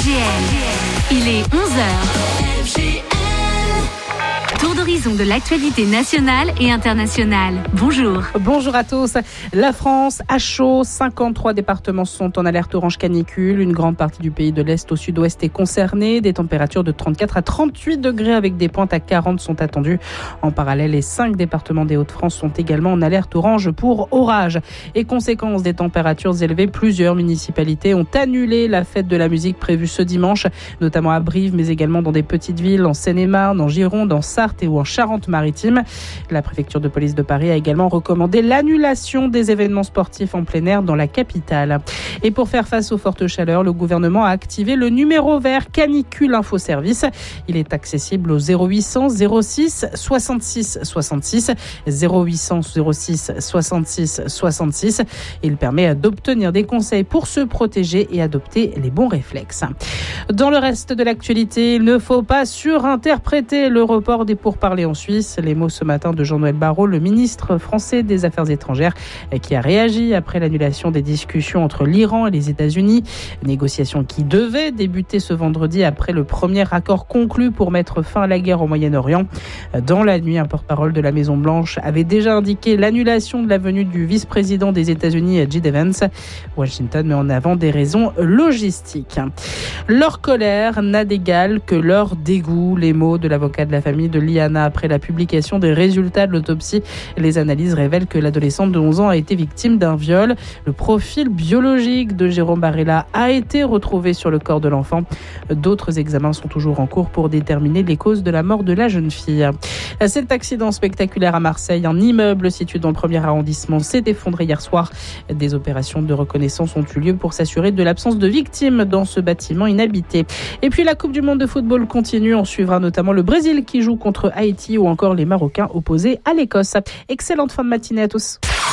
LGL. Il est 11h. Tour d'horizon de l'actualité nationale et internationale. Bonjour. Bonjour à tous. La France à chaud. 53 départements sont en alerte orange canicule. Une grande partie du pays de l'Est au sud-ouest est concernée. Des températures de 34 à 38 degrés avec des pointes à 40 sont attendues. En parallèle, les 5 départements des Hauts-de-France sont également en alerte orange pour orage. Et conséquence des températures élevées, plusieurs municipalités ont annulé la fête de la musique prévue ce dimanche, notamment à Brive, mais également dans des petites villes en Seine-et-Marne, en Gironde, en Sarthe et ou en Charente-Maritime. La préfecture de police de Paris a également recommandé l'annulation des événements sportifs en plein air dans la capitale. Et pour faire face aux fortes chaleurs, le gouvernement a activé le numéro vert Canicule Info Service. Il est accessible au 0800 06 66 66 0800 06 66 66. Il permet d'obtenir des conseils pour se protéger et adopter les bons réflexes. Dans le reste de l'actualité, il ne faut pas surinterpréter le report des pourparlers en Suisse. Les mots ce matin de Jean-Noël Barrot, le ministre français des Affaires étrangères, qui a réagi après l'annulation des discussions entre l'Iran et les États-Unis. Négociations qui devaient débuter ce vendredi après le premier accord conclu pour mettre fin à la guerre au Moyen-Orient. Dans la nuit, un porte-parole de la Maison-Blanche avait déjà indiqué l'annulation de la venue du vice-président des États-Unis, J.D. Vance. Washington met en avant des raisons logistiques. Leur colère n'a d'égal que leur dégoût. Les mots de l'avocat de la famille de Liana après la publication des résultats de l'autopsie. Les analyses révèlent que l'adolescente de 11 ans a été victime d'un viol. Le profil biologique de Jérôme Barella a été retrouvé sur le corps de l'enfant. D'autres examens sont toujours en cours pour déterminer les causes de la mort de la jeune fille. Cet accident spectaculaire à Marseille, un immeuble situé dans le 1er arrondissement s'est effondré hier soir. Des opérations de reconnaissance ont eu lieu pour s'assurer de l'absence de victimes dans ce bâtiment inhabité. Et puis la Coupe du Monde de football continue. On suivra notamment le Brésil qui joue contre Haïti ou encore les Marocains opposés à l'Écosse. Excellente fin de matinée à tous.